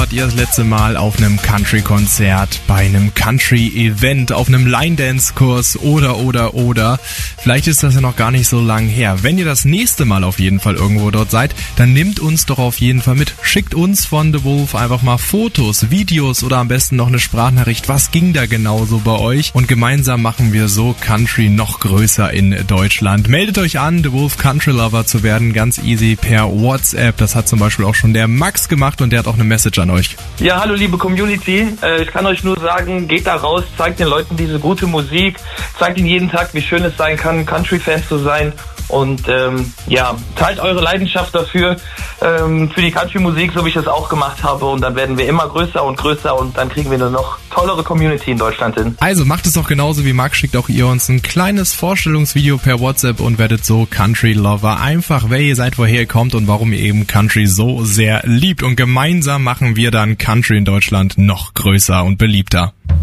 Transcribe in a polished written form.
wart ihr das letzte Mal auf einem Country-Konzert, bei einem Country-Event, auf einem Line-Dance-Kurs oder. Vielleicht ist das ja noch gar nicht so lang her. Wenn ihr das nächste Mal auf jeden Fall irgendwo dort seid, dann nehmt uns doch auf jeden Fall mit. Schickt uns von The Wolf einfach mal Fotos, Videos oder am besten noch eine Sprachnachricht. Was ging da genau so bei euch? Und gemeinsam machen wir so Country noch größer in Deutschland. Meldet euch an, The Wolf Country Lover zu werden, ganz easy per WhatsApp. Das hat zum Beispiel auch schon der Max gemacht und der hat auch eine Message an euch. Ja, hallo liebe Community. Ich kann euch nur sagen, geht da raus, zeigt den Leuten diese gute Musik, zeigt ihnen jeden Tag, wie schön es sein kann, Country-Fans zu sein. Und teilt eure Leidenschaft dafür, für die Country-Musik, so wie ich es auch gemacht habe. Und dann werden wir immer größer und dann kriegen wir eine noch tollere Community in Deutschland hin. Also macht es doch genauso wie Max, schickt auch ihr uns ein kleines Vorstellungsvideo per WhatsApp und werdet so Country-Lover. Einfach, wer ihr seid, woher ihr kommt und warum ihr eben Country so sehr liebt. Und gemeinsam machen wir dann Country in Deutschland noch größer und beliebter.